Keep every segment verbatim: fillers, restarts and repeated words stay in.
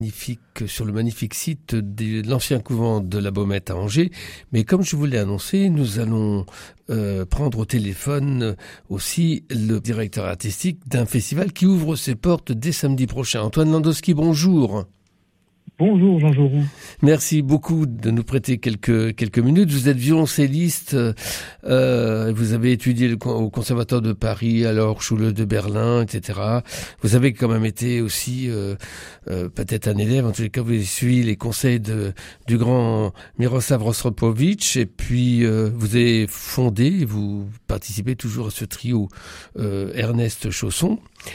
magnifique, sur le magnifique site de l'ancien couvent de la Baumette à Angers. Mais comme je vous l'ai annoncé, nous allons euh, prendre au téléphone aussi le directeur artistique d'un festival qui ouvre ses portes dès samedi prochain. Antoine Landowski, bonjour. Bonjour Jean Jaurou. Merci beaucoup de nous prêter quelques quelques minutes. Vous êtes violoncelliste, euh, vous avez étudié le, au Conservatoire de Paris, à l'Hochschule de Berlin, et cetera. Vous avez quand même été aussi euh, euh, peut-être un élève. En tous les cas, vous avez suivi les conseils de du grand Miroslav Rostropovitch, et puis euh, vous avez fondé, vous participez toujours à ce trio euh, Ernest Chausson.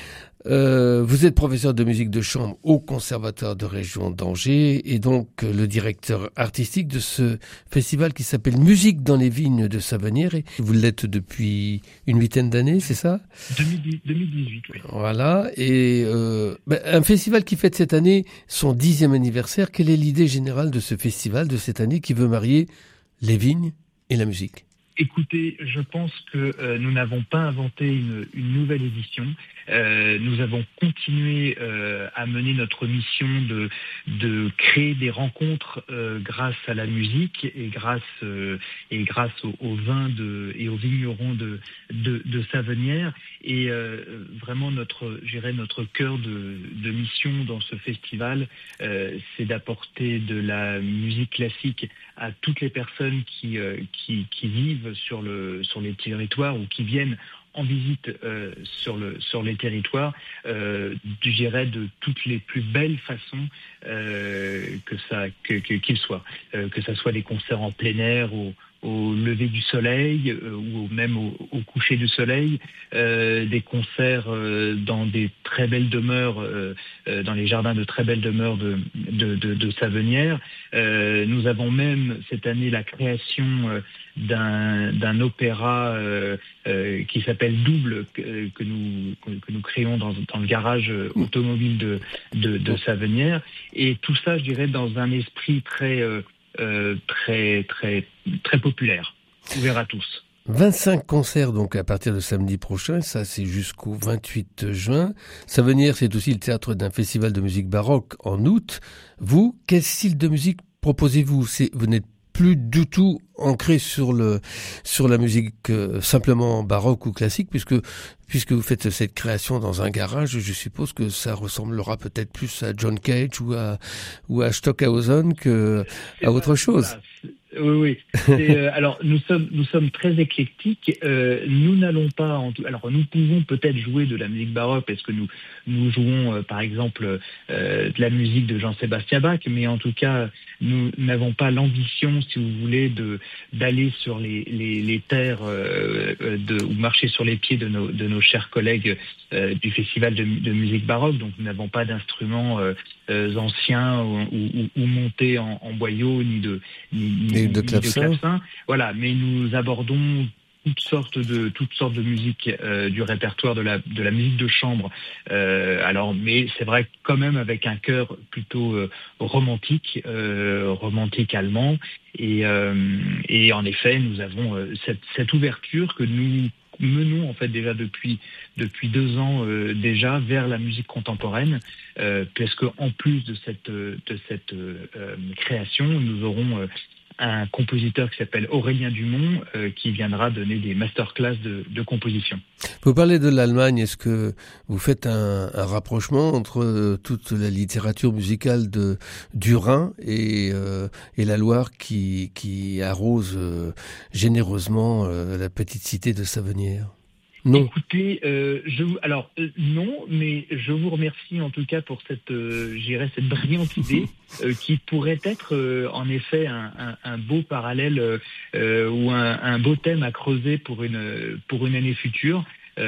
Euh, vous êtes professeur de musique de chambre au Conservatoire de région d'Angers et donc euh, le directeur artistique de ce festival qui s'appelle Musique dans les vignes de Savenière. Et vous l'êtes depuis une huitaine d'années, c'est ça ? deux mille dix-huit, oui. Voilà. Et euh, ben, un festival qui fête cette année son dixième anniversaire. Quelle est l'idée générale de ce festival de cette année qui veut marier les vignes et la musique ? Écoutez, je pense que euh, nous n'avons pas inventé une, une nouvelle édition. Euh, nous avons continué euh, à mener notre mission de, de créer des rencontres euh, grâce à la musique et grâce euh, et grâce au, au vin de, et aux vignerons de, de, de Savenière. Et euh, vraiment notre, je dirais notre cœur de, de mission dans ce festival, euh, c'est d'apporter de la musique classique à toutes les personnes qui, euh, qui, qui vivent sur le sur les territoires ou qui viennent en visite euh, sur le sur les territoires, euh, je dirais de toutes les plus belles façons euh, que ça que, que qu'il soit, euh, que ça soit des concerts en plein air ou au lever du soleil euh, ou même au, au coucher du soleil, euh, des concerts euh, dans des très belles demeures, euh, euh, dans les jardins de très belles demeures de, de, de, de Savenière. Euh, nous avons même cette année la création euh, d'un, d'un opéra euh, euh, qui s'appelle Double, que, que, nous, que, que nous créons dans, dans le garage automobile de, de, de Savenière. Et tout ça, je dirais, dans un esprit très... Euh, Euh, très très très populaire, ouvert à tous. vingt-cinq concerts donc à partir de samedi prochain, ça c'est jusqu'au vingt-huit juin. Savenière, c'est aussi le théâtre d'un festival de musique baroque en août. Vous, quel style de musique proposez-vous ? C'est, vous n'êtes plus du tout ancré sur le sur la musique euh, simplement baroque ou classique, puisque puisque vous faites cette création dans un garage, je suppose que ça ressemblera peut-être plus à John Cage ou à ou à Stockhausen que à autre chose. Voilà. Oui, oui. C'est, euh, alors, nous sommes, nous sommes très éclectiques. Euh, nous n'allons pas. En tout, alors, nous pouvons peut-être jouer de la musique baroque parce que nous, nous jouons, euh, par exemple, euh, de la musique de Jean-Sébastien Bach. Mais en tout cas, nous n'avons pas l'ambition, si vous voulez, de d'aller sur les les, les terres euh, de ou marcher sur les pieds de nos de nos chers collègues euh, du festival de, de musique baroque. Donc, nous n'avons pas d'instruments euh, euh, anciens ou, ou, ou montés en, en boyau ni de ni, ni de clavecin. de clavecin. Voilà, mais nous abordons toutes sortes de toutes sortes de musique euh, du répertoire de la de la musique de chambre. Euh, alors, mais c'est vrai quand même avec un cœur plutôt euh, romantique, euh, romantique allemand. Et euh, et en effet, nous avons euh, cette cette ouverture que nous menons en fait déjà depuis depuis deux ans euh, déjà vers la musique contemporaine, euh, parce que en plus de cette de cette euh, création, nous aurons euh, un compositeur qui s'appelle Aurélien Dumont euh, qui viendra donner des masterclass de, de composition. Vous parlez de l'Allemagne, est-ce que vous faites un, un rapprochement entre euh, toute la littérature musicale de, du Rhin et, euh, et la Loire qui, qui arrose euh, généreusement euh, la petite cité de Savenière ? Non. Écoutez, euh, je vous, alors euh, non, mais je vous remercie en tout cas pour cette, euh, j'irais cette brillante idée euh, qui pourrait être euh, en effet un, un, un beau parallèle euh, ou un, un beau thème à creuser pour une pour une année future.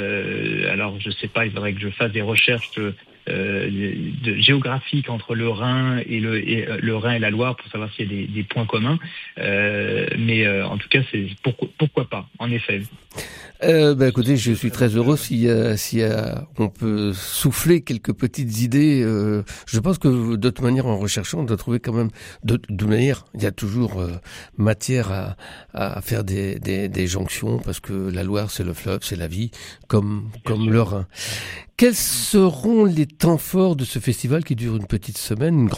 Euh, alors je sais pas, il faudrait que je fasse des recherches de, euh, de, de géographiques entre le Rhin et le et, euh, le Rhin et la Loire pour savoir s'il y a des, des points communs. Euh, mais euh, en tout cas, c'est pourquoi pourquoi pas, en effet. Euh, bah, écoutez, je suis très heureux s'il y a, s'il y a, on peut souffler quelques petites idées. Euh, je pense que de toute manière, en recherchant, on doit trouver quand même, de, de manière, il y a toujours euh, matière à, à faire des, des, des jonctions parce que la Loire, c'est le fleuve, c'est la vie, comme, comme le Rhin. Quels seront les temps forts de ce festival qui dure une petite semaine, une